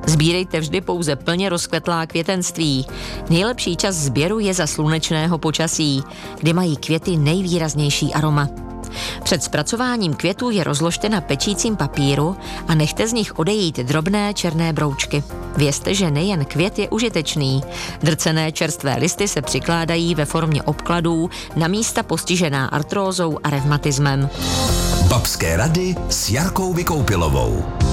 Sbírejte vždy pouze plně rozkvetlá květenství. Nejlepší čas sběru je za slunečného počasí, kdy mají květy nejvýraznější aroma. Před zpracováním květů je rozložte na pečícím papíru a nechte z nich odejít drobné černé broučky. Vězte, že nejen květ je užitečný. Drcené čerstvé listy se přikládají ve formě obkladů na místa postižená artrózou a revmatismem. Babské rady s Jarkou Vykoupilovou.